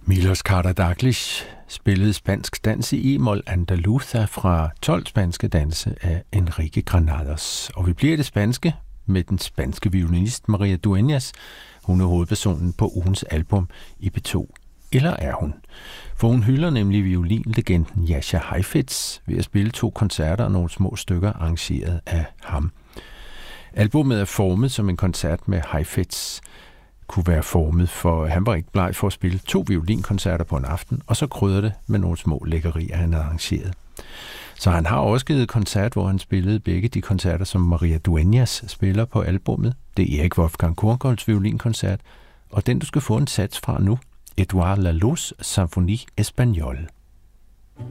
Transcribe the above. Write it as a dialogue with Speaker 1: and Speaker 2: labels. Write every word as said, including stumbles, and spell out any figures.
Speaker 1: Milos Karadáklis spillede spansk dans i e-mol Andaluza fra tolv spanske danse af Enrique Granados. Og vi bliver det spanske med den spanske violinist Maria Dueñas. Hun er hovedpersonen på ugens album I P to. Eller er hun? For hun hylder nemlig violinlegenden Jascha Heifetz ved at spille to koncerter og nogle små stykker arrangeret af ham. Albummet er formet som en koncert med Heifetz kunne være formet, for han var ikke bleg for at spille to violinkoncerter på en aften, og så krydder det med nogle små lækkerier, han havde arrangeret. Så han har også givet koncert, hvor han spillede begge de koncerter, som Maria Dueñas spiller på albummet. Det er Erik Wolfgang Korngolds violinkoncert, og den du skal få en sats fra nu, Edouard Laloux' Symphonie Espagnole.